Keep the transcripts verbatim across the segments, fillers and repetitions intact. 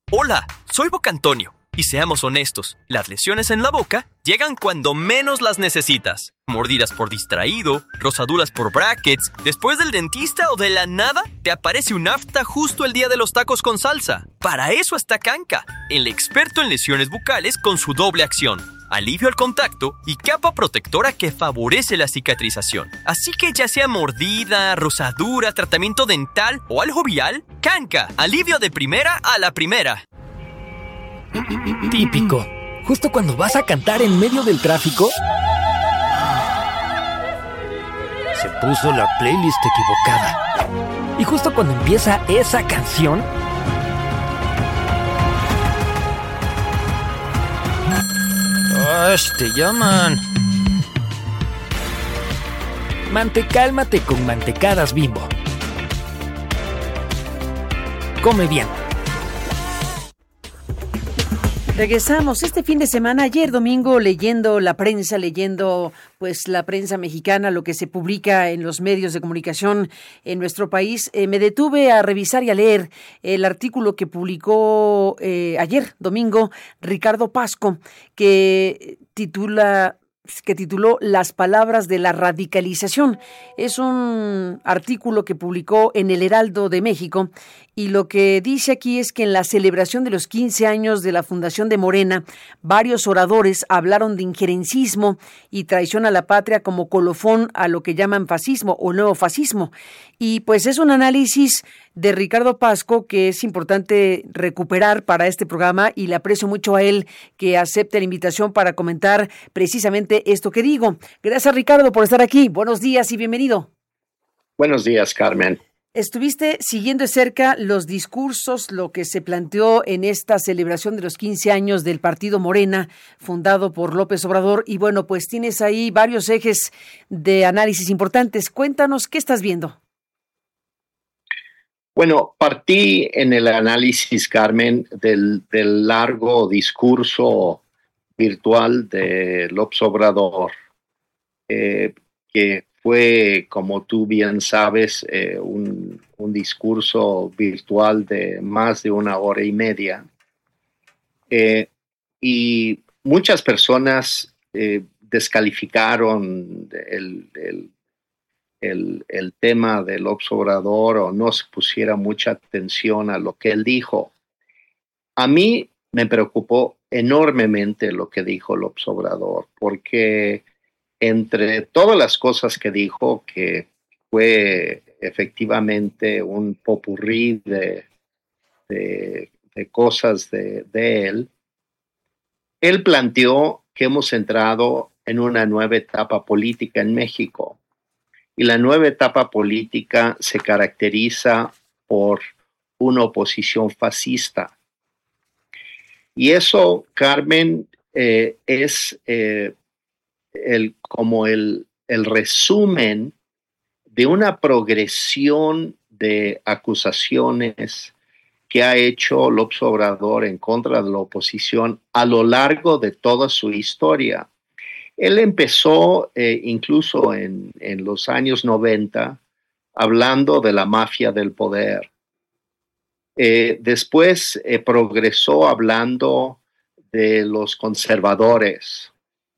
Hola, soy Boca Antonio. Y seamos honestos, las lesiones en la boca llegan cuando menos las necesitas. Mordidas por distraído, rosaduras por brackets, después del dentista o de la nada, te aparece un afta justo el día de los tacos con salsa. Para eso está Kanka, el experto en lesiones bucales con su doble acción. Alivio al contacto y capa protectora que favorece la cicatrización. Así que ya sea mordida, rosadura, tratamiento dental o algo vial, Kanka, alivio de primera a la primera. Típico. Justo cuando vas a cantar en medio del tráfico, se puso la playlist equivocada. Y justo cuando empieza esa canción, ¡Ash! ¡Te llaman! Mantecálmate con Mantecadas Bimbo. Come bien. Regresamos este fin de semana, ayer domingo, leyendo la prensa, leyendo pues la prensa mexicana, lo que se publica en los medios de comunicación en nuestro país. Eh, me detuve a revisar y a leer el artículo que publicó eh, ayer domingo Ricardo Pasco, que titula... que tituló Las palabras de la radicalización. Es un artículo que publicó en El Heraldo de México y lo que dice aquí es que en la celebración de los quince años de la fundación de Morena, varios oradores hablaron de injerencismo y traición a la patria como colofón a lo que llaman fascismo o nuevo fascismo. Y pues es un análisis de Ricardo Pasco que es importante recuperar para este programa y le aprecio mucho a él que acepte la invitación para comentar precisamente esto que digo. Gracias, Ricardo, por estar aquí. Buenos días y bienvenido. Buenos días, Carmen. Estuviste siguiendo de cerca los discursos, lo que se planteó en esta celebración de los quince años del Partido Morena, fundado por López Obrador, y bueno, pues tienes ahí varios ejes de análisis importantes. Cuéntanos, ¿qué estás viendo? Bueno, partí en el análisis, Carmen, del, del largo discurso virtual de López Obrador, eh, que fue, como tú bien sabes, eh, un, un discurso virtual de más de una hora y media. Eh, y muchas personas eh, descalificaron el, el, el, el tema del López Obrador o no se pusiera mucha atención a lo que él dijo. A mí me preocupó enormemente lo que dijo López Obrador, porque entre todas las cosas que dijo, que fue efectivamente un popurrí de, de, de cosas de, de él, él planteó que hemos entrado en una nueva etapa política en México. Y la nueva etapa política se caracteriza por una oposición fascista. Y eso, Carmen, eh, es eh, el, como el, el resumen de una progresión de acusaciones que ha hecho López Obrador en contra de la oposición a lo largo de toda su historia. Él empezó eh, incluso en, en los años noventa hablando de la mafia del poder. Eh, después eh, progresó hablando de los conservadores.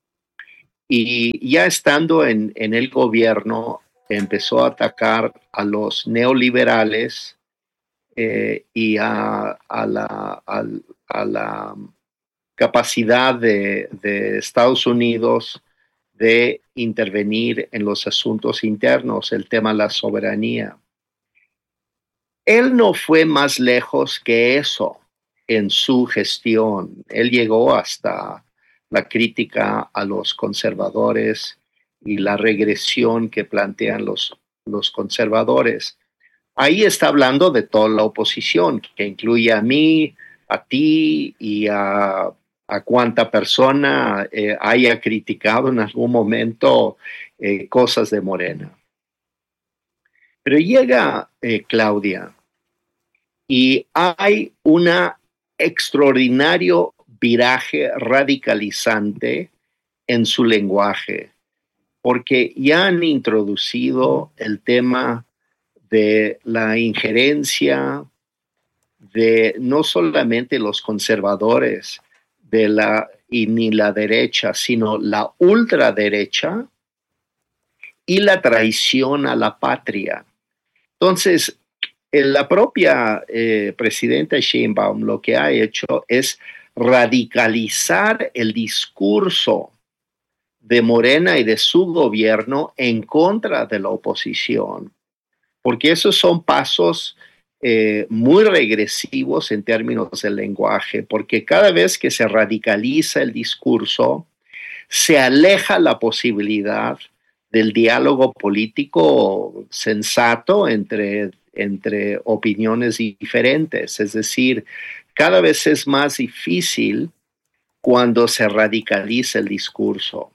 Y ya estando en, en el gobierno, empezó a atacar a los neoliberales eh, y a, a, la, a, a la capacidad de, de Estados Unidos de intervenir en los asuntos internos, el tema de la soberanía. Él no fue más lejos que eso en su gestión. Él llegó hasta la crítica a los conservadores y la regresión que plantean los, los conservadores. Ahí está hablando de toda la oposición, que incluye a mí, a ti y a, a cuánta persona eh, haya criticado en algún momento eh, cosas de Morena. Pero llega eh, Claudia y hay un extraordinario viraje radicalizante en su lenguaje, porque ya han introducido el tema de la injerencia de no solamente los conservadores de la, y ni la derecha, sino la ultraderecha y la traición a la patria. Entonces, la propia eh, presidenta Sheinbaum lo que ha hecho es radicalizar el discurso de Morena y de su gobierno en contra de la oposición, porque esos son pasos eh, muy regresivos en términos del lenguaje, porque cada vez que se radicaliza el discurso, se aleja la posibilidad del diálogo político sensato entre, entre opiniones diferentes. Es decir, cada vez es más difícil cuando se radicaliza el discurso.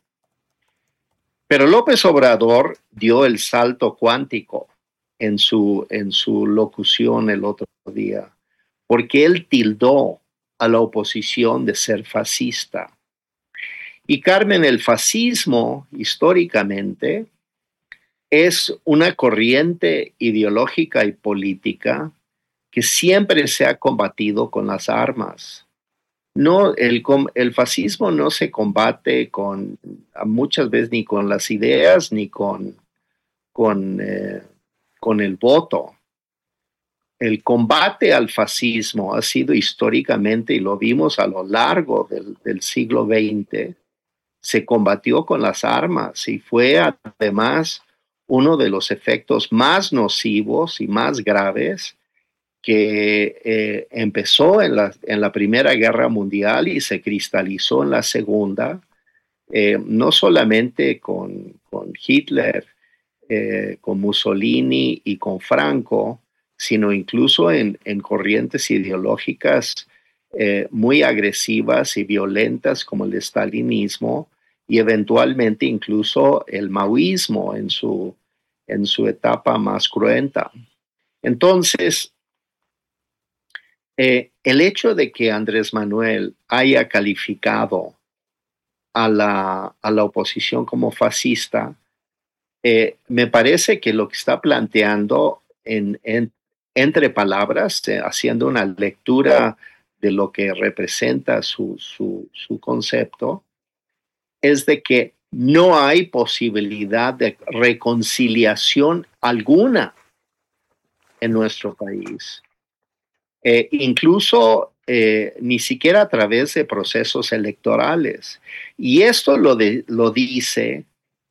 Pero López Obrador dio el salto cuántico en su, en su locución el otro día, porque él tildó a la oposición de ser fascista. Y Carmen, el fascismo históricamente es una corriente ideológica y política que siempre se ha combatido con las armas. No, el, el fascismo no se combate con, muchas veces ni con las ideas ni con, con, eh, con el voto. El combate al fascismo ha sido históricamente, y lo vimos a lo largo del, del siglo veinte, se combatió con las armas y fue además uno de los efectos más nocivos y más graves que eh, empezó en la, en la Primera Guerra Mundial y se cristalizó en la Segunda, eh, no solamente con, con Hitler, eh, con Mussolini y con Franco, sino incluso en, en corrientes ideológicas eh, muy agresivas y violentas como el estalinismo y eventualmente incluso el maoísmo en su, en su etapa más cruenta. Entonces, eh, el hecho de que Andrés Manuel haya calificado a la, a la oposición como fascista, eh, me parece que lo que está planteando en, en, entre palabras, eh, haciendo una lectura de lo que representa su, su, su concepto, es de que no hay posibilidad de reconciliación alguna en nuestro país. Eh, incluso eh, ni siquiera a través de procesos electorales. Y esto lo, de, lo dice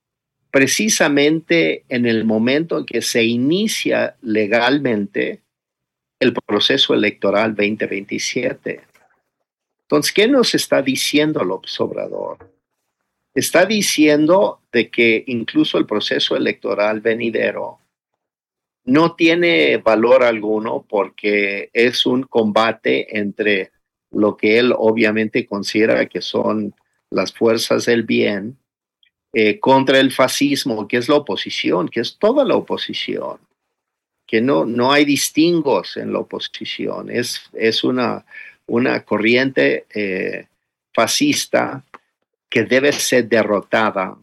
precisamente en el momento en que se inicia legalmente el proceso electoral veinte veintisiete. Entonces, ¿qué nos está diciendo López Obrador? Está diciendo de que incluso el proceso electoral venidero no tiene valor alguno porque es un combate entre lo que él obviamente considera que son las fuerzas del bien eh, contra el fascismo, que es la oposición, que es toda la oposición, que no, no hay distingos en la oposición, es, es una, una corriente eh, fascista que debe ser derrotada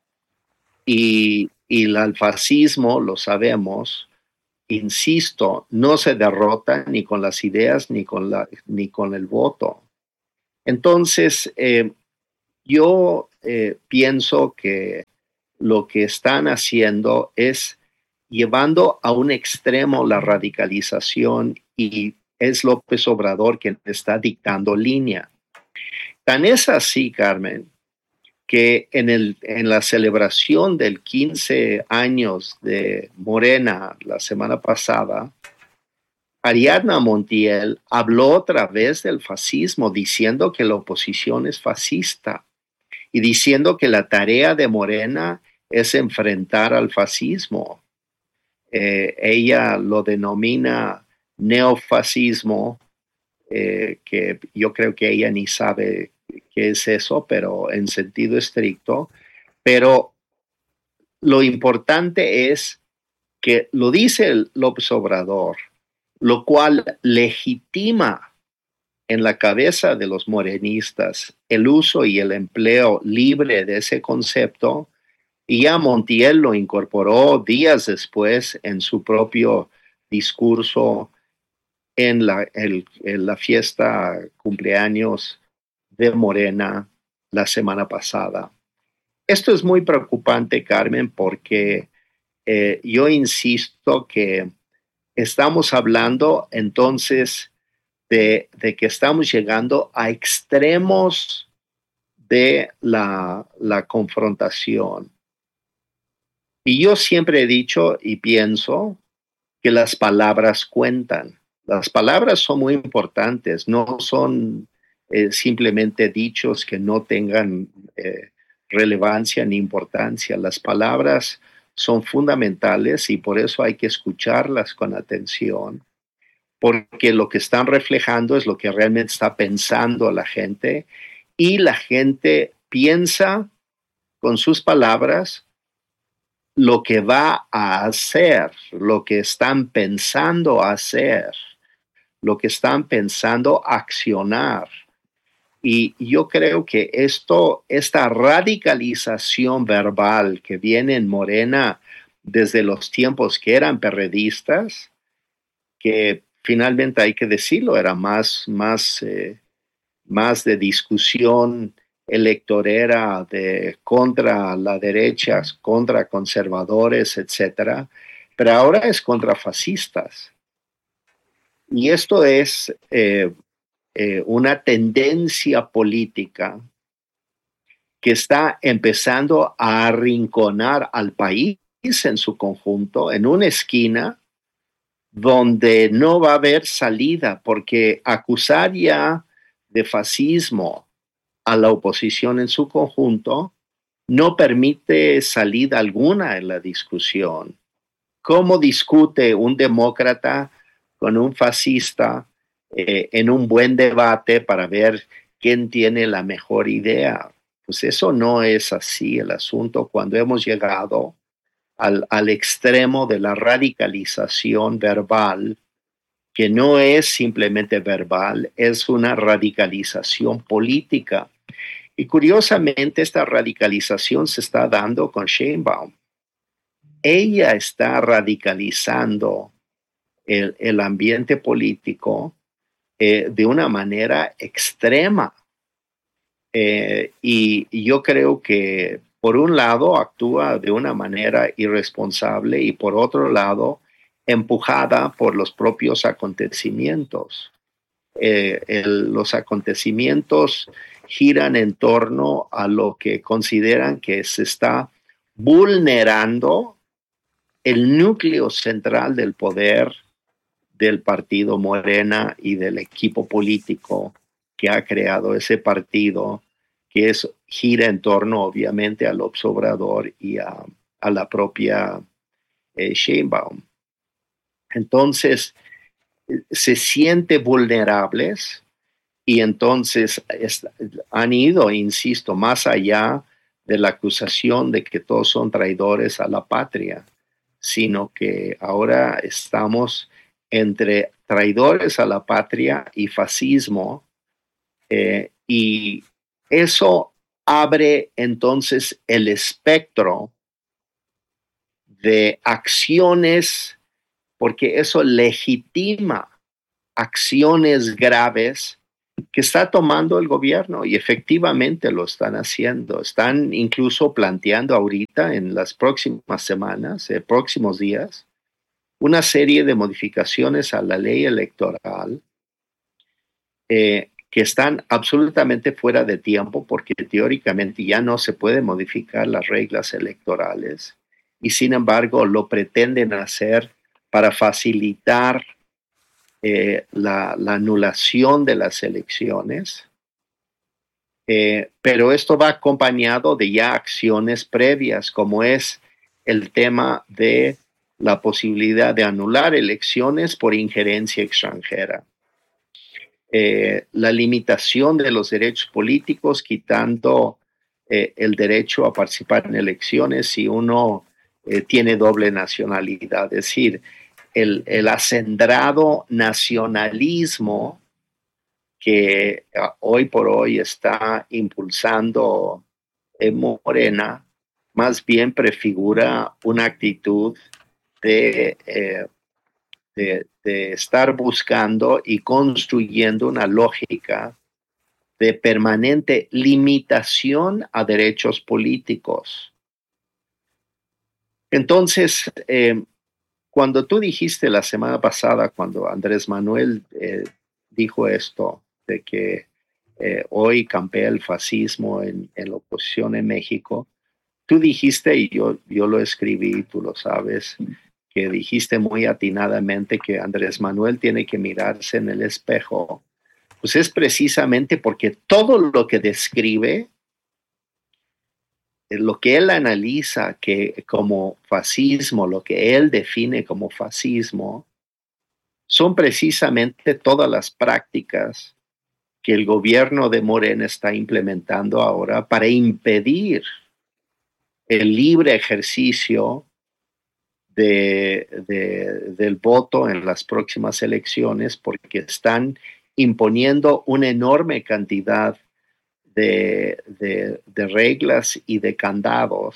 y, y el fascismo, lo sabemos, insisto, no se derrota ni con las ideas ni con, la, ni con el voto. Entonces, eh, yo eh, pienso que lo que están haciendo es llevando a un extremo la radicalización y es López Obrador quien está dictando línea. Tan es así, Carmen, que en, el, en la celebración del quince años de Morena la semana pasada, Ariadna Montiel habló otra vez del fascismo, diciendo que la oposición es fascista y diciendo que la tarea de Morena es enfrentar al fascismo. Eh, ella lo denomina neofascismo, eh, que yo creo que ella ni sabe qué es eso, pero en sentido estricto. Pero lo importante es que lo dice el López Obrador, lo cual legitima en la cabeza de los morenistas el uso y el empleo libre de ese concepto, y ya Montiel lo incorporó días después en su propio discurso en la, el, en la fiesta cumpleaños de Morena la semana pasada. Esto es muy preocupante, Carmen, porque eh, yo insisto que estamos hablando entonces de, de que estamos llegando a extremos de la, la confrontación. Y yo siempre he dicho y pienso que las palabras cuentan. Las palabras son muy importantes, no son eh, simplemente dichos que no tengan eh, relevancia ni importancia. Las palabras son fundamentales y por eso hay que escucharlas con atención, porque lo que están reflejando es lo que realmente está pensando la gente, y la gente piensa con sus palabras lo que va a hacer, lo que están pensando hacer, lo que están pensando accionar. Y yo creo que esto, esta radicalización verbal que viene en Morena desde los tiempos que eran perredistas, que finalmente hay que decirlo, era más, más, eh, más de discusión electorera de contra la derecha, contra conservadores, etcétera, pero ahora es contra fascistas. Y esto es eh, eh, una tendencia política que está empezando a arrinconar al país en su conjunto en una esquina donde no va a haber salida, porque acusar ya de fascismo a la oposición en su conjunto no permite salida alguna en la discusión. ¿Cómo discute un demócrata con un fascista eh, en un buen debate para ver quién tiene la mejor idea? Pues eso no es así el asunto cuando hemos llegado al, al extremo de la radicalización verbal, que no es simplemente verbal, es una radicalización política. Y curiosamente esta radicalización se está dando con Sheinbaum. Ella está radicalizando el, el ambiente político eh, de una manera extrema. Eh, y, y yo creo que por un lado actúa de una manera irresponsable y por otro lado empujada por los propios acontecimientos. Eh, el, los acontecimientos giran en torno a lo que consideran que se está vulnerando el núcleo central del poder del partido Morena y del equipo político que ha creado ese partido, que es, gira en torno obviamente al López Obrador y a, a la propia eh, Sheinbaum. Entonces, se siente vulnerables y entonces es, han ido, insisto, más allá de la acusación de que todos son traidores a la patria, sino que ahora estamos entre traidores a la patria y fascismo, eh, y eso abre entonces el espectro de acciones, porque eso legitima acciones graves que está tomando el gobierno, y efectivamente lo están haciendo. Están incluso planteando ahorita en las próximas semanas, eh, próximos días, una serie de modificaciones a la ley electoral eh, que están absolutamente fuera de tiempo, porque teóricamente ya no se pueden modificar las reglas electorales, y sin embargo lo pretenden hacer para facilitar eh, la, la anulación de las elecciones. Eh, pero esto va acompañado de ya acciones previas, como es el tema de la posibilidad de anular elecciones por injerencia extranjera. Eh, la limitación de los derechos políticos, quitando eh, el derecho a participar en elecciones si uno eh, tiene doble nacionalidad. Es decir, el, el acendrado nacionalismo que uh, hoy por hoy está impulsando eh, Morena, más bien prefigura una actitud de, eh, de, de estar buscando y construyendo una lógica de permanente limitación a derechos políticos. Entonces, eh, cuando tú dijiste la semana pasada, cuando Andrés Manuel eh, dijo esto, de que eh, hoy campea el fascismo en, en la oposición en México, tú dijiste, y yo, yo lo escribí, tú lo sabes, que dijiste muy atinadamente que Andrés Manuel tiene que mirarse en el espejo. Pues es precisamente porque todo lo que describe, lo que él analiza que como fascismo, lo que él define como fascismo, son precisamente todas las prácticas que el gobierno de Morena está implementando ahora para impedir el libre ejercicio de, de, del voto en las próximas elecciones, porque están imponiendo una enorme cantidad de, de, de reglas y de candados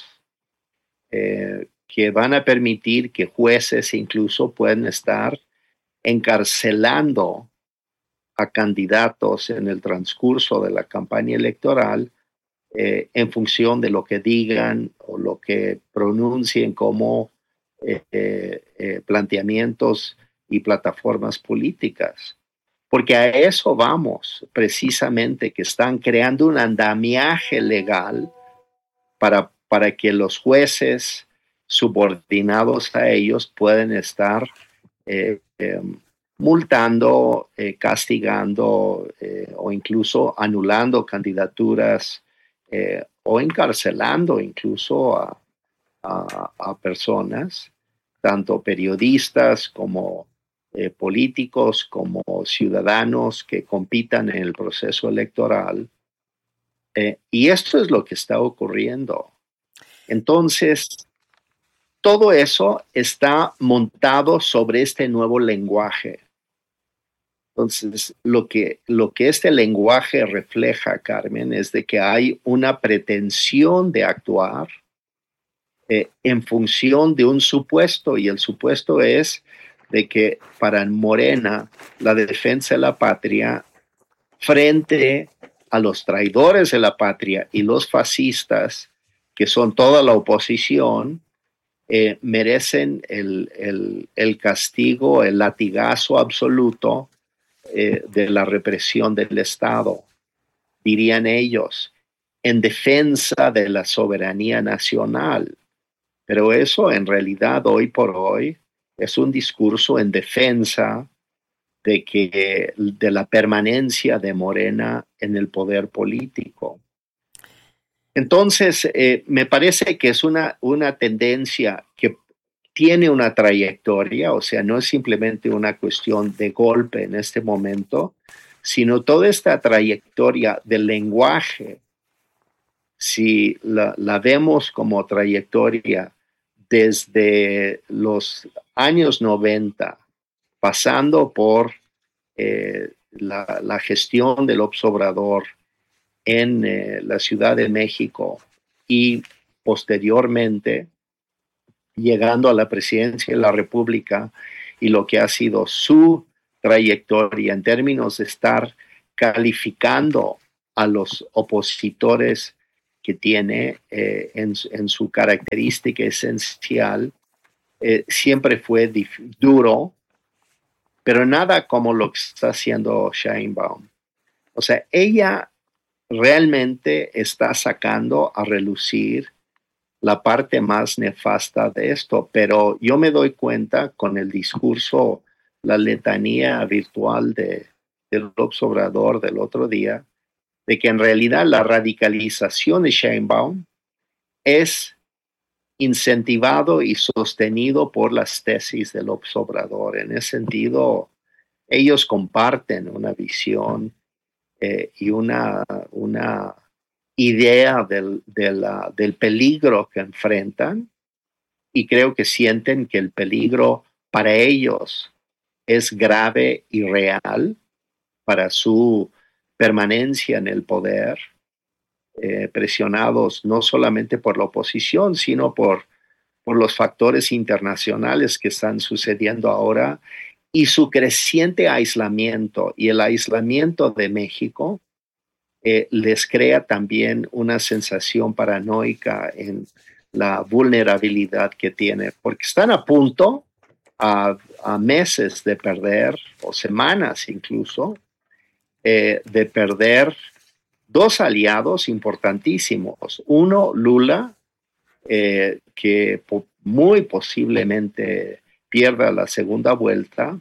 eh, que van a permitir que jueces incluso puedan estar encarcelando a candidatos en el transcurso de la campaña electoral eh, en función de lo que digan o lo que pronuncien como eh, eh, planteamientos y plataformas políticas. Porque a eso vamos, precisamente, que están creando un andamiaje legal para, para que los jueces subordinados a ellos puedan estar eh, eh, multando, eh, castigando eh, o incluso anulando candidaturas eh, o encarcelando incluso a, a, a personas, tanto periodistas como Eh, políticos como ciudadanos que compitan en el proceso electoral. Eh, y esto es lo que está ocurriendo. Entonces, todo eso está montado sobre este nuevo lenguaje. Entonces, lo que, lo que este lenguaje refleja, Carmen, es de que hay una pretensión de actuar eh, en función de un supuesto, y el supuesto es de que para Morena la defensa de la patria frente a los traidores de la patria y los fascistas, que son toda la oposición, eh, merecen el, el, el castigo, el latigazo absoluto eh, de la represión del Estado, dirían ellos, en defensa de la soberanía nacional. Pero eso en realidad hoy por hoy es un discurso en defensa de, que, de la permanencia de Morena en el poder político. Entonces, eh, me parece que es una, una tendencia que tiene una trayectoria, o sea, no es simplemente una cuestión de golpe en este momento, sino toda esta trayectoria del lenguaje, si la, la vemos como trayectoria desde los años noventa, pasando por eh, la, la gestión del López Obrador en eh, la Ciudad de México y posteriormente llegando a la presidencia de la República y lo que ha sido su trayectoria en términos de estar calificando a los opositores que tiene eh, en, en su característica esencial, eh, siempre fue dif- duro, pero nada como lo que está haciendo Sheinbaum. O sea, ella realmente está sacando a relucir la parte más nefasta de esto, pero yo me doy cuenta con el discurso, la letanía virtual de, de López Obrador del otro día, de que en realidad la radicalización de Sheinbaum es incentivado y sostenido por las tesis de López Obrador. En ese sentido, ellos comparten una visión eh, y una, una idea del, de la, del peligro que enfrentan, y creo que sienten que el peligro para ellos es grave y real para su permanencia en el poder, eh, presionados no solamente por la oposición, sino por, por los factores internacionales que están sucediendo ahora y su creciente aislamiento y el aislamiento de México eh, les crea también una sensación paranoica en la vulnerabilidad que tiene, porque están a punto, a, a meses de perder, o semanas incluso, eh, de perder dos aliados importantísimos. Uno, Lula, eh, que po- muy posiblemente pierda la segunda vuelta,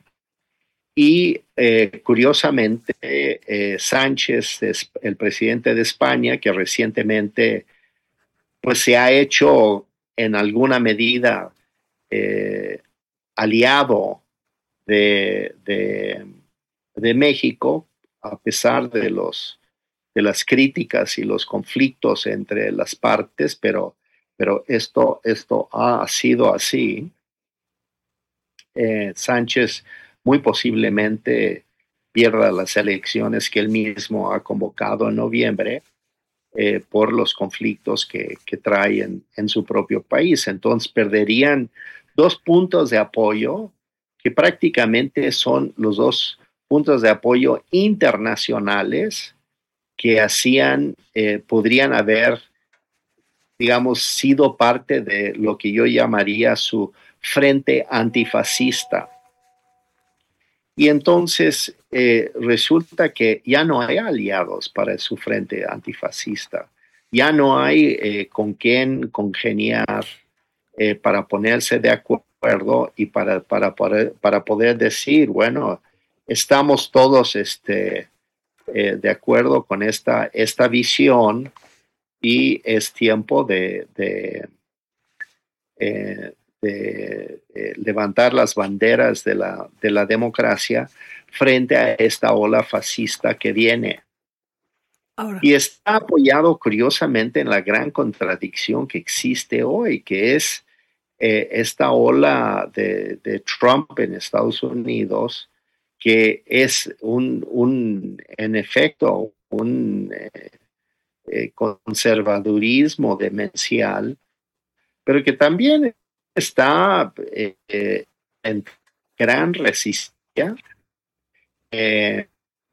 y eh, curiosamente eh, Sánchez, el presidente de España, que recientemente pues se ha hecho en alguna medida eh, aliado de, de, de México, a pesar de, los, de las críticas y los conflictos entre las partes, pero, pero esto, esto ha sido así. Eh, Sánchez muy posiblemente pierda las elecciones que él mismo ha convocado en noviembre, Eh, por los conflictos que, que trae en, en su propio país. Entonces perderían dos puntos de apoyo que prácticamente son los dos puntos de apoyo internacionales que hacían, eh, podrían haber, digamos, sido parte de lo que yo llamaría su frente antifascista. Y entonces eh, resulta que ya no hay aliados para su frente antifascista, ya no hay eh, con quién congeniar eh, para ponerse de acuerdo y para, para, poder, para poder decir, bueno, estamos todos este, eh, de acuerdo con esta, esta visión y es tiempo de... de eh, de eh, levantar las banderas de la, de la democracia frente a esta ola fascista que viene. Ahora. Y está apoyado curiosamente en la gran contradicción que existe hoy, que es eh, esta ola de, de Trump en Estados Unidos, que es un, un en efecto, un eh, eh, conservadurismo demencial, pero que también está eh, eh, en gran resistencia eh,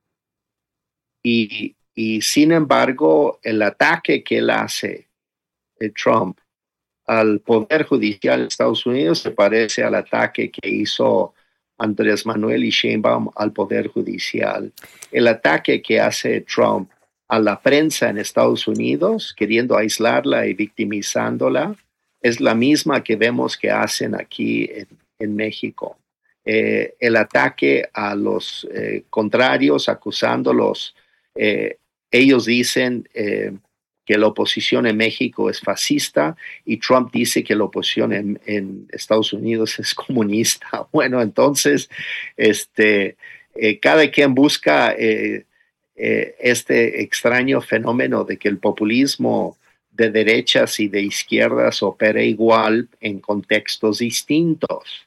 y, y sin embargo el ataque que él hace, eh, Trump, al Poder Judicial de Estados Unidos se parece al ataque que hizo Andrés Manuel y Sheinbaum al Poder Judicial. El ataque que hace Trump a la prensa en Estados Unidos, queriendo aislarla y victimizándola, es la misma que vemos que hacen aquí en, en México. Eh, el ataque a los eh, contrarios, acusándolos, eh, ellos dicen eh, que la oposición en México es fascista y Trump dice que la oposición en, en Estados Unidos es comunista. Bueno, entonces, este, eh, cada quien busca eh, eh, este extraño fenómeno de que el populismo de derechas y de izquierdas opera igual en contextos distintos.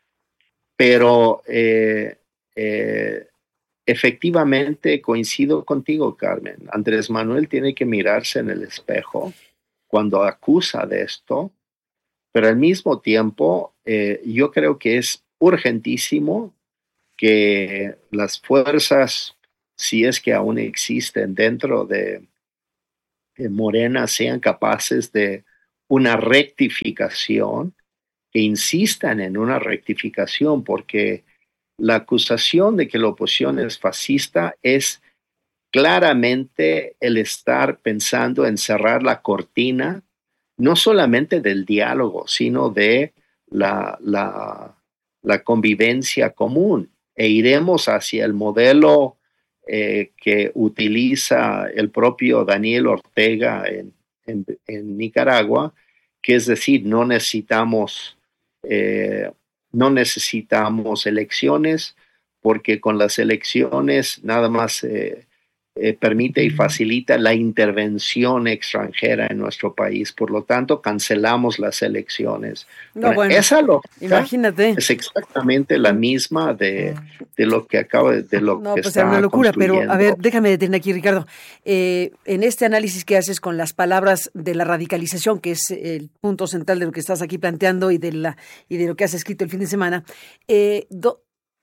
Pero eh, eh, efectivamente coincido contigo, Carmen. Andrés Manuel tiene que mirarse en el espejo cuando acusa de esto, pero al mismo tiempo eh, yo creo que es urgentísimo que las fuerzas, si es que aún existen dentro de Morena, sean capaces de una rectificación, que insistan en una rectificación, porque la acusación de que la oposición es fascista es claramente el estar pensando en cerrar la cortina, no solamente del diálogo, sino de la, la, la convivencia común, e iremos hacia el modelo Eh, que utiliza el propio Daniel Ortega en, en, en Nicaragua, que es decir, no necesitamos, eh, no necesitamos elecciones, porque con las elecciones nada más eh, eh, permite y facilita la intervención extranjera en nuestro país. Por lo tanto, cancelamos las elecciones. No, bueno, bueno, esa lógica imagínate. Es exactamente la misma de, de lo que acaba de, de lo no, que pues está era una locura, pero a ver, construyendo. déjame detener aquí, Ricardo. Eh, en este análisis que haces con las palabras de la radicalización, que es el punto central de lo que estás aquí planteando y de la y de lo que has escrito el fin de semana, eh, do,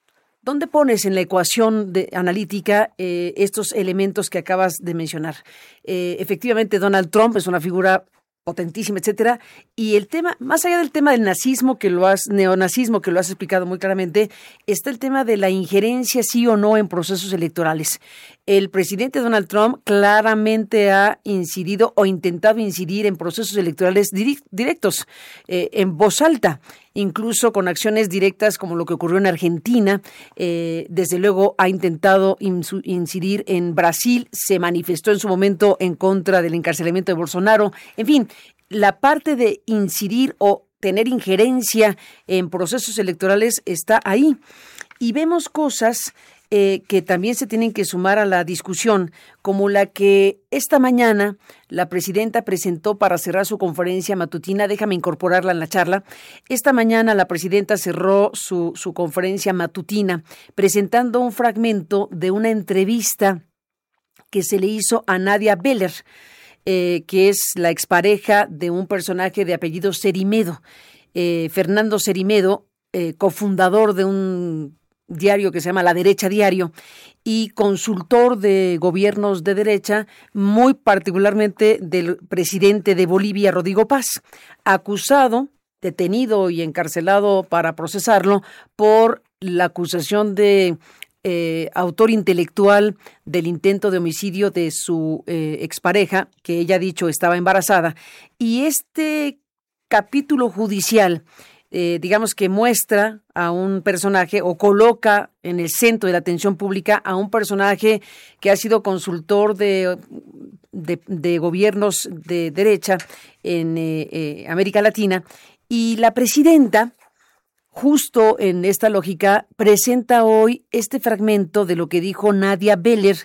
¿dónde pones en la ecuación de, analítica eh, estos elementos que acabas de mencionar? Eh, efectivamente, Donald Trump es una figura potentísima, etcétera, y el tema, más allá del tema del nazismo, que lo has, neonazismo, que lo has explicado muy claramente, está el tema de la injerencia, sí o no, en procesos electorales. El presidente Donald Trump claramente ha incidido o intentado incidir en procesos electorales direct, directos, eh, en voz alta, incluso con acciones directas como lo que ocurrió en Argentina. Eh, desde luego ha intentado insu- incidir en Brasil, se manifestó en su momento en contra del encarcelamiento de Bolsonaro. En fin, la parte de incidir o tener injerencia en procesos electorales está ahí. Y vemos cosas eh, que también se tienen que sumar a la discusión, como la que esta mañana la presidenta presentó para cerrar su conferencia matutina. Déjame incorporarla en la charla. Esta mañana la presidenta cerró su, su conferencia matutina presentando un fragmento de una entrevista que se le hizo a Nadia Beller, eh, que es la expareja de un personaje de apellido Cerimedo. Eh, Fernando Cerimedo, eh, cofundador de un diario que se llama La Derecha Diario y consultor de gobiernos de derecha, muy particularmente del presidente de Bolivia, Rodrigo Paz, acusado, detenido y encarcelado para procesarlo por la acusación de eh, autor intelectual del intento de homicidio de su eh, expareja, que ella ha dicho estaba embarazada. Y este capítulo judicial Eh, digamos que muestra a un personaje o coloca en el centro de la atención pública a un personaje que ha sido consultor de, de, de gobiernos de derecha en eh, eh, América Latina, y la presidenta, justo en esta lógica, presenta hoy este fragmento de lo que dijo Nadia Beller.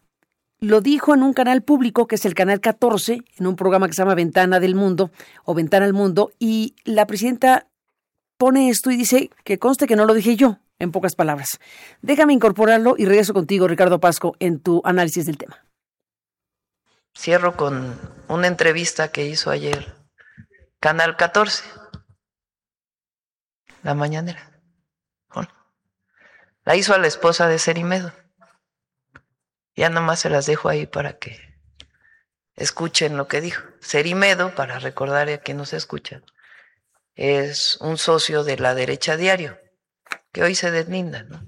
Lo dijo en un canal público que es el Canal catorce, en un programa que se llama Ventana del Mundo o Ventana al Mundo, y la presidenta pone esto y dice que conste que no lo dije yo, en pocas palabras. Déjame incorporarlo y regreso contigo, Ricardo Pasco, en tu análisis del tema. Cierro con una entrevista que hizo ayer Canal catorce, la mañanera. Bueno, la hizo a la esposa de Cerimedo. Ya nomás se las dejo ahí para que escuchen lo que dijo. Cerimedo, para recordar a quien nos escucha, es un socio de La Derecha Diario, que hoy se deslinda, ¿no?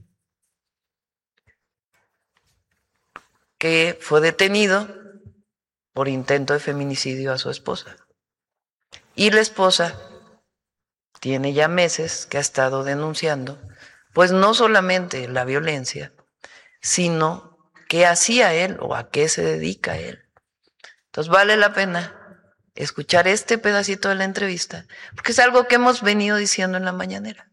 Que fue detenido por intento de feminicidio a su esposa. Y la esposa tiene ya meses que ha estado denunciando, pues no solamente la violencia, sino qué hacía él o a qué se dedica él. Entonces vale la pena escuchar este pedacito de la entrevista, porque es algo que hemos venido diciendo en la mañanera.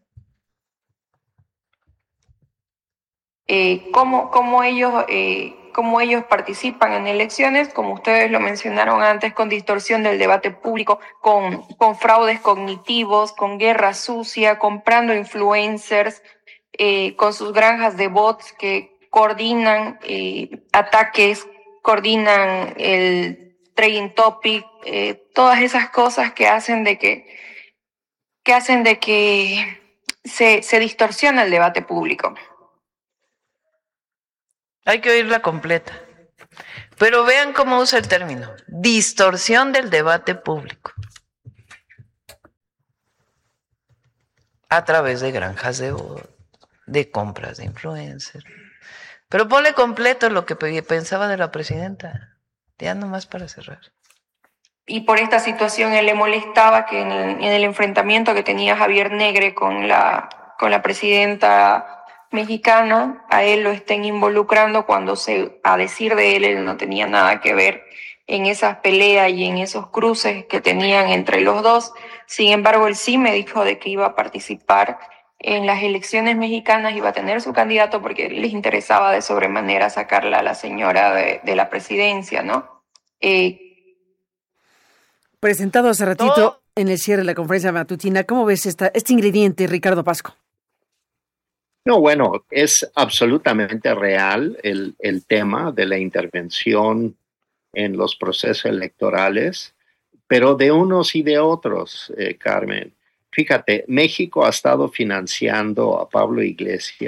Eh, cómo, cómo ellos, eh, cómo ellos participan en elecciones, como ustedes lo mencionaron antes, con distorsión del debate público, con, con fraudes cognitivos, con guerra sucia, comprando influencers, eh, con sus granjas de bots que coordinan eh, ataques, coordinan el trending topic, eh, todas esas cosas que hacen de que, que hacen de que se, se distorsiona el debate público. Hay que oírla completa. Pero vean cómo usa el término, distorsión del debate público. A través de granjas de voz, de compras de influencers. Pero ponle completo lo que pensaba de la presidenta. Ya nomás para cerrar. Y por esta situación él le molestaba que en el, en el enfrentamiento que tenía Javier Negre con la, con la presidenta mexicana, a él lo estén involucrando cuando, se, a decir de él, él no tenía nada que ver en esas peleas y en esos cruces que tenían entre los dos. Sin embargo, él sí me dijo de que iba a participar en las elecciones mexicanas, iba a tener su candidato porque les interesaba de sobremanera sacarla a la señora de, de la presidencia, ¿no? Eh, Presentado hace ratito todo en el cierre de la conferencia matutina, ¿cómo ves esta, este ingrediente, Ricardo Pasco? No, bueno, es absolutamente real el, el tema de la intervención en los procesos electorales, pero de unos y de otros, eh, Carmen. Fíjate, México ha estado financiando a Pablo Iglesias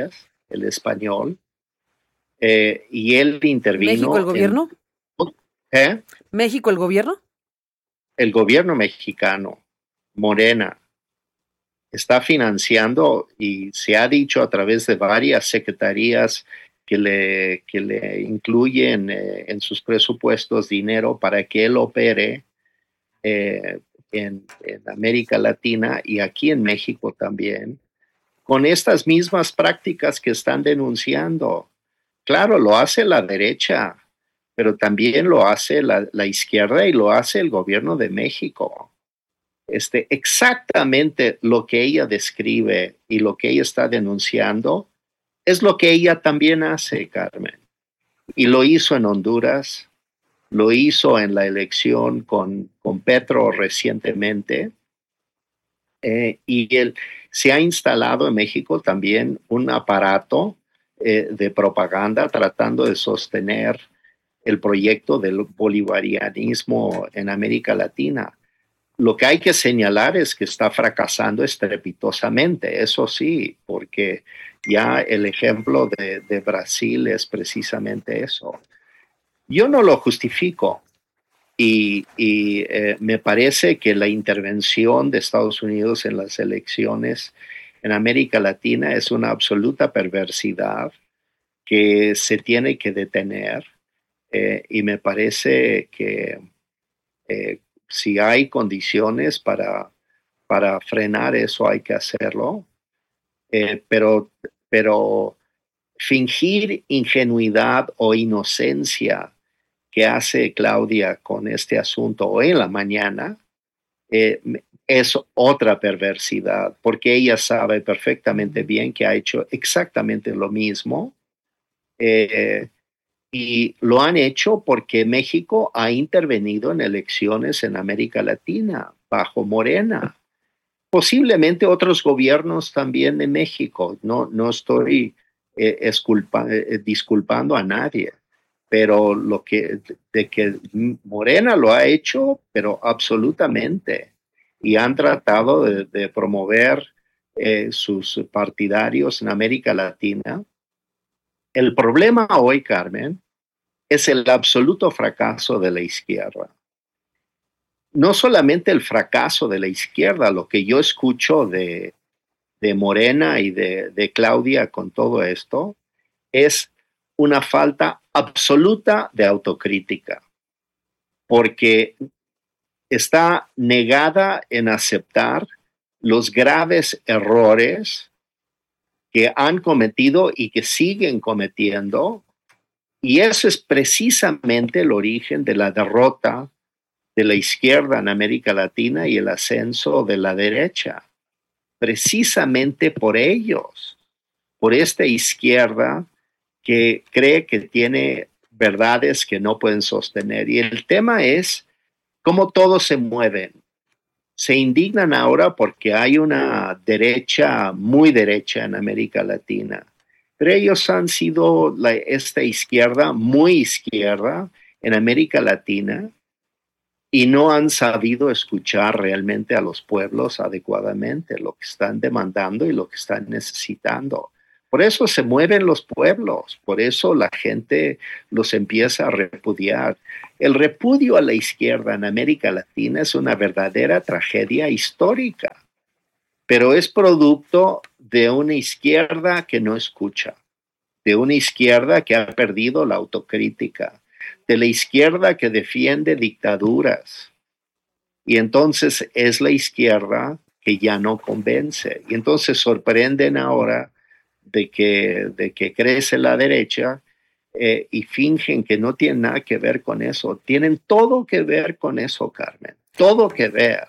el español, eh, y él intervino. ¿México el gobierno? En, ¿eh? ¿México el gobierno? El gobierno mexicano, Morena, está financiando, y se ha dicho a través de varias secretarías que le, que le incluyen eh, en sus presupuestos dinero para que él opere eh, en, en América Latina y aquí en México también, con estas mismas prácticas que están denunciando. Claro, lo hace la derecha, pero también lo hace la, la izquierda y lo hace el gobierno de México. Este, exactamente lo que ella describe y lo que ella está denunciando es lo que ella también hace, Carmen. Y lo hizo en Honduras, lo hizo en la elección con, con Petro recientemente, eh, y él, se ha instalado en México también un aparato eh, de propaganda tratando de sostener el proyecto del bolivarianismo en América Latina. Lo que hay que señalar es que está fracasando estrepitosamente, eso sí, porque ya el ejemplo de, de Brasil es precisamente eso. Yo no lo justifico y, y eh, me parece que la intervención de Estados Unidos en las elecciones en América Latina es una absoluta perversidad que se tiene que detener, eh, y me parece que eh, si hay condiciones para, para frenar eso, hay que hacerlo. Eh, pero, pero fingir ingenuidad o inocencia que hace Claudia con este asunto hoy en la mañana eh, es otra perversidad, porque ella sabe perfectamente bien que ha hecho exactamente lo mismo. Eh, Y lo han hecho porque México ha intervenido en elecciones en América Latina bajo Morena. Posiblemente otros gobiernos también de México. No, no estoy eh, esculpa, eh, disculpando a nadie, pero lo que, de que Morena lo ha hecho, pero absolutamente. Y han tratado de, de promover eh, sus partidarios en América Latina. El problema hoy, Carmen, es el absoluto fracaso de la izquierda. No solamente el fracaso de la izquierda, lo que yo escucho de, de Morena y de, de Claudia con todo esto, es una falta absoluta de autocrítica, porque está negada en aceptar los graves errores que han cometido y que siguen cometiendo. Y eso es precisamente el origen de la derrota de la izquierda en América Latina y el ascenso de la derecha. Precisamente por ellos, por esta izquierda que cree que tiene verdades que no pueden sostener. Y el tema es cómo todos se mueven. Se indignan ahora porque hay una derecha, muy derecha en América Latina. Pero ellos han sido la, esta izquierda, muy izquierda en América Latina, y no han sabido escuchar realmente a los pueblos adecuadamente, lo que están demandando y lo que están necesitando. Por eso se mueven los pueblos, por eso la gente los empieza a repudiar. El repudio a la izquierda en América Latina es una verdadera tragedia histórica, pero es producto de una izquierda que no escucha, de una izquierda que ha perdido la autocrítica, de la izquierda que defiende dictaduras. Y entonces es la izquierda que ya no convence. Y entonces sorprenden ahora de que, de que crece la derecha eh, y fingen que no tienen nada que ver con eso. Tienen todo que ver con eso, Carmen, todo que ver.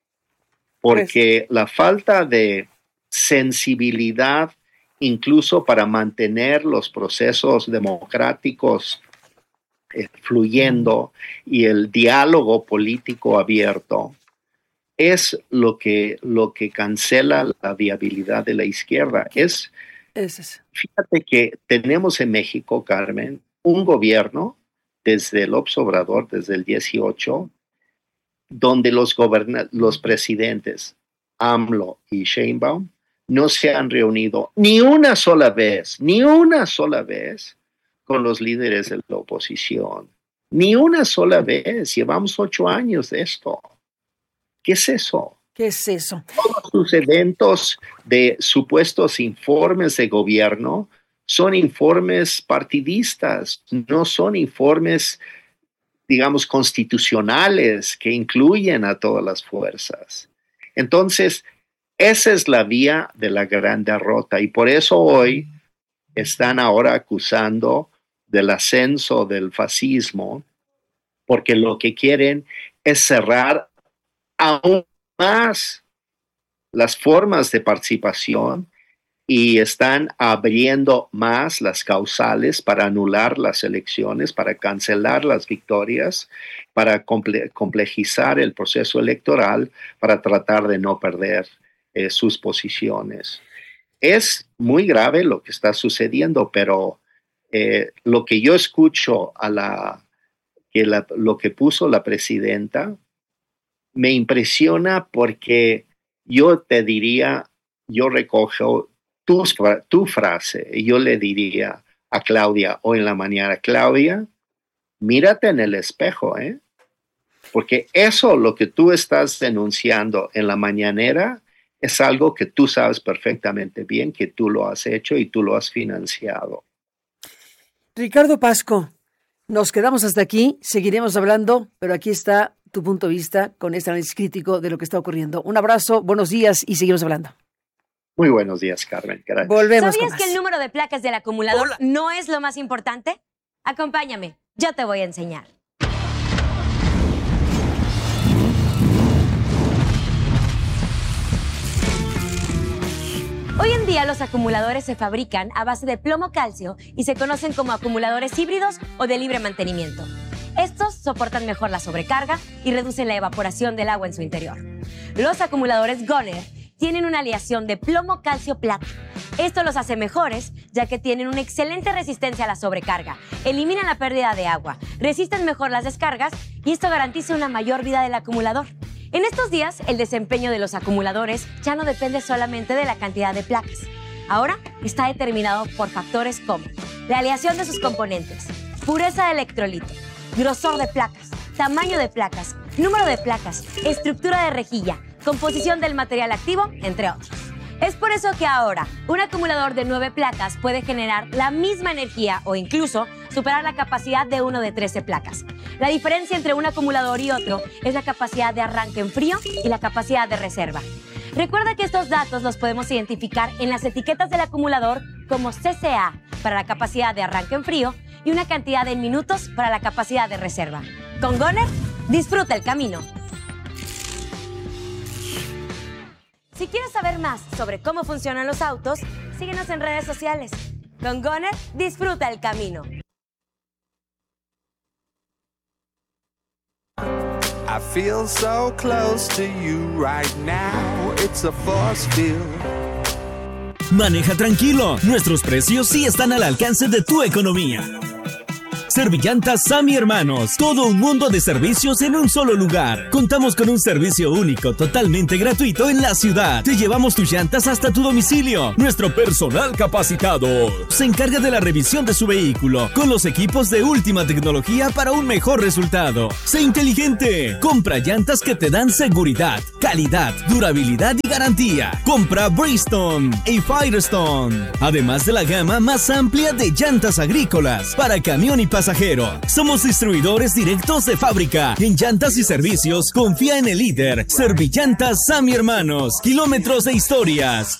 Porque la falta de sensibilidad, incluso para mantener los procesos democráticos eh, fluyendo y el diálogo político abierto, es lo que, lo que cancela la viabilidad de la izquierda. Es, es eso. Fíjate que tenemos en México, Carmen, un gobierno desde López Obrador, desde el dieciocho, donde los, goberna- los presidentes AMLO y Sheinbaum no se han reunido ni una sola vez, ni una sola vez con los líderes de la oposición. Ni una sola vez. Llevamos ocho años de esto. ¿Qué es eso? ¿Qué es eso? Todos sus eventos de supuestos informes de gobierno son informes partidistas, no son informes, digamos, constitucionales que incluyen a todas las fuerzas. Entonces, esa es la vía de la gran derrota y por eso hoy están ahora acusando del ascenso del fascismo, porque lo que quieren es cerrar aún más las formas de participación y están abriendo más las causales para anular las elecciones, para cancelar las victorias, para comple- complejizar el proceso electoral, para tratar de no perder eh, sus posiciones. Es muy grave lo que está sucediendo, pero eh, lo que yo escucho a la, que la, lo que puso la presidenta me impresiona porque yo te diría, yo recojo tu, tu frase y yo le diría a Claudia hoy en la mañana, Claudia, mírate en el espejo, ¿eh? Porque eso, lo que tú estás denunciando en la mañanera, es algo que tú sabes perfectamente bien, que tú lo has hecho y tú lo has financiado. Ricardo Pasco, nos quedamos hasta aquí, seguiremos hablando, pero aquí está tu punto de vista con este análisis crítico de lo que está ocurriendo. Un abrazo, buenos días y seguimos hablando. Muy buenos días, Carmen. Gracias. Volvemos. ¿Sabías con que más. el número de placas del acumulador Hola. no es lo más importante? Acompáñame, yo te voy a enseñar. Hoy en día los acumuladores se fabrican a base de plomo-calcio y se conocen como acumuladores híbridos o de libre mantenimiento. Estos soportan mejor la sobrecarga y reducen la evaporación del agua en su interior. Los acumuladores Goner tienen una aleación de plomo-calcio-plata. Esto los hace mejores, ya que tienen una excelente resistencia a la sobrecarga, eliminan la pérdida de agua, resisten mejor las descargas y esto garantiza una mayor vida del acumulador. En estos días, el desempeño de los acumuladores ya no depende solamente de la cantidad de placas. Ahora está determinado por factores como la aleación de sus componentes, pureza de electrolito, grosor de placas, tamaño de placas, número de placas, estructura de rejilla, composición del material activo, entre otros. Es por eso que ahora un acumulador de nueve placas puede generar la misma energía o incluso superar la capacidad de uno de trece placas. La diferencia entre un acumulador y otro es la capacidad de arranque en frío y la capacidad de reserva. Recuerda que estos datos los podemos identificar en las etiquetas del acumulador como C C A para la capacidad de arranque en frío y una cantidad en minutos para la capacidad de reserva. Con Goner, disfruta el camino. Si quieres saber más sobre cómo funcionan los autos, síguenos en redes sociales. Con Goner, disfruta el camino. I feel so close to you right now. It's a force field. Maneja tranquilo, nuestros precios sí están al alcance de tu economía. Servillantas Sammy Hermanos, todo un mundo de servicios en un solo lugar. Contamos con un servicio único, totalmente gratuito en la ciudad. Te llevamos tus llantas hasta tu domicilio. Nuestro personal capacitado se encarga de la revisión de su vehículo con los equipos de última tecnología para un mejor resultado. Sé inteligente, compra llantas que te dan seguridad, calidad, durabilidad y garantía. Compra Bridgestone y Firestone, además de la gama más amplia de llantas agrícolas para camión y pasajero. Somos distribuidores directos de fábrica. En llantas y servicios, confía en el líder. Servillantas Sammy Hermanos. Kilómetros de historias.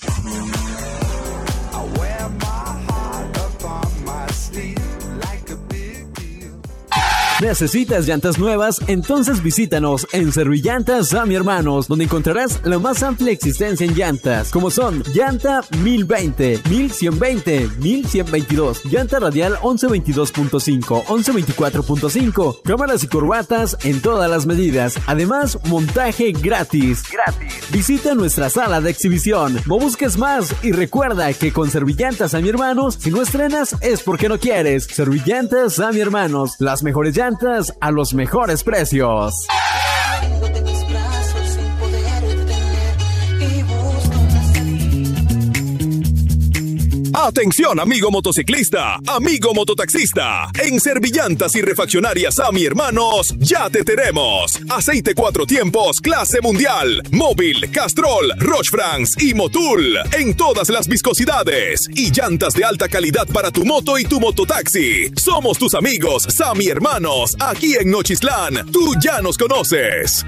¿Necesitas llantas nuevas? Entonces visítanos en Servillantas Sammy Hermanos, donde encontrarás la más amplia existencia en llantas, como son llanta mil veinte, mil ciento veinte, mil ciento veintidós, llanta radial once veintidós punto cinco, once veinticuatro punto cinco, cámaras y curvatas en todas las medidas. Además, montaje gratis. Gratis. Visita nuestra sala de exhibición. No busques más y recuerda que con Servillantas Sammy Hermanos, si no estrenas es porque no quieres. Servillantas Sammy Hermanos, las mejores llantas a los mejores precios. Atención, amigo motociclista, amigo mototaxista. En Servillantas y Refaccionarias Sami Hermanos ya te tenemos. Aceite cuatro tiempos clase mundial, Móvil, Castrol, Roche-France y Motul en todas las viscosidades y llantas de alta calidad para tu moto y tu mototaxi. Somos tus amigos Sami Hermanos aquí en Nochistlán. Tú ya nos conoces.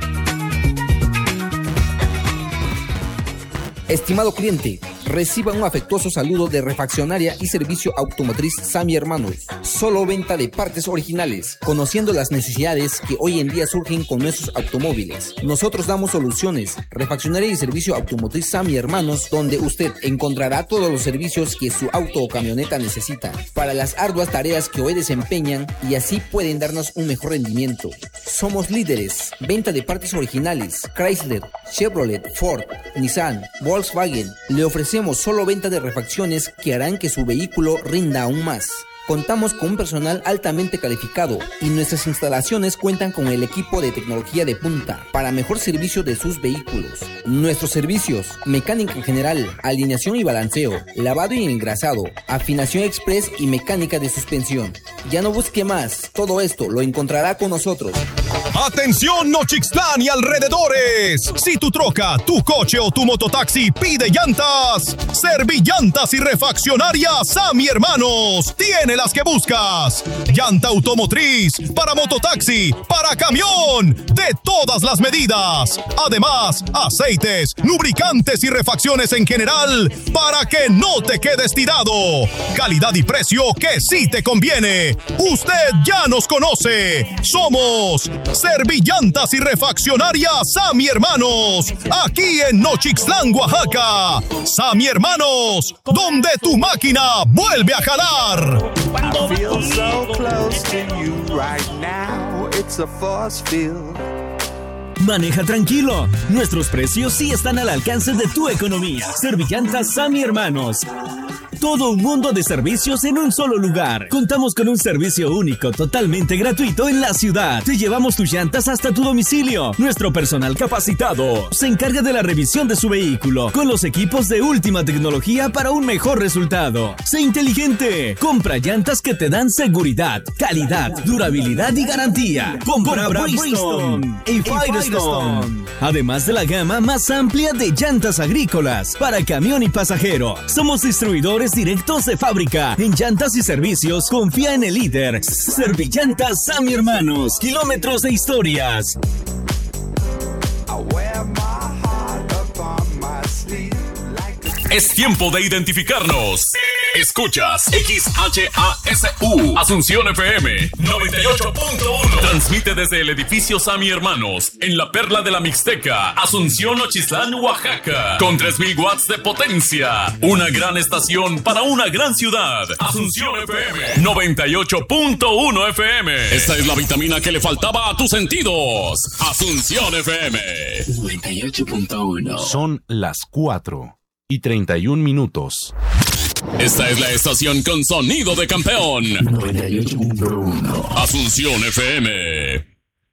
Estimado cliente, reciba un afectuoso saludo de Refaccionaria y Servicio Automotriz Sami Hermanos. Solo venta de partes originales, conociendo las necesidades que hoy en día surgen con nuestros automóviles. Nosotros damos soluciones. Refaccionaria y Servicio Automotriz Sami Hermanos, donde usted encontrará todos los servicios que su auto o camioneta necesita para las arduas tareas que hoy desempeñan y así pueden darnos un mejor rendimiento. Somos líderes. Venta de partes originales. Chrysler, Chevrolet, Ford, Nissan, Volkswagen. Le ofrecemos solo venta de refacciones que harán que su vehículo rinda aún más. Contamos con un personal altamente calificado y nuestras instalaciones cuentan con el equipo de tecnología de punta para mejor servicio de sus vehículos. Nuestros servicios: mecánica en general, alineación y balanceo, lavado y engrasado, afinación express y mecánica de suspensión. Ya no busque más, todo esto lo encontrará con nosotros. ¡Atención Nochistlán y alrededores! Si tu troca, tu coche o tu mototaxi pide llantas, Servillantas y Refaccionarias Sami Hermanos tiene las que buscas. Llanta automotriz, para mototaxi, para camión, de todas las medidas. Además, aceites, lubricantes y refacciones en general para que no te quedes tirado. Calidad y precio que sí te conviene. Usted ya nos conoce. Somos Servillantas y Refaccionarias Sami Hermanos, aquí en Nochistlán, Oaxaca. Sami Hermanos, donde tu máquina vuelve a jalar. I feel so close to you right now. It's a force field. Maneja tranquilo. Nuestros precios sí están al alcance de tu economía. Servillantas Sami Hermanos. Todo un mundo de servicios en un solo lugar. Contamos con un servicio único, totalmente gratuito en la ciudad. Te llevamos tus llantas hasta tu domicilio. Nuestro personal capacitado se encarga de la revisión de su vehículo con los equipos de última tecnología para un mejor resultado. Sé inteligente. Compra llantas que te dan seguridad, calidad, durabilidad y garantía. Compra Bridgestone y Firestone. Además de la gama más amplia de llantas agrícolas para camión y pasajero. Somos distribuidores directos de fábrica en llantas y servicios. Confía en el líder Servillantas Sami Hermanos. Kilómetros de historias. Es tiempo de identificarnos. Escuchas X H A S U Asunción F M noventa y ocho punto uno. Transmite desde el edificio Sami Hermanos en la perla de la Mixteca, Asunción, Nochistlán, Oaxaca, con tres mil watts de potencia. Una gran estación para una gran ciudad. Asunción F M noventa y ocho punto uno F M. Esta es la vitamina que le faltaba a tus sentidos. Asunción F M noventa y ocho punto uno. Son las cuatro y treinta y un minutos. Esta es la estación con sonido de campeón. noventa y ocho punto uno. Asunción F M.